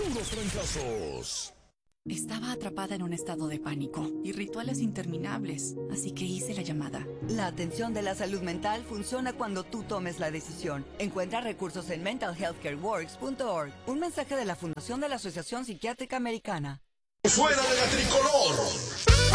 puros trancazos. Estaba atrapada en un estado de pánico y rituales interminables, así que hice la llamada. La atención de la salud mental funciona cuando tú tomes la decisión. Encuentra recursos en mentalhealthcareworks.org. Un mensaje de la Fundación de la Asociación Psiquiátrica Americana. Fuera de la tricolor.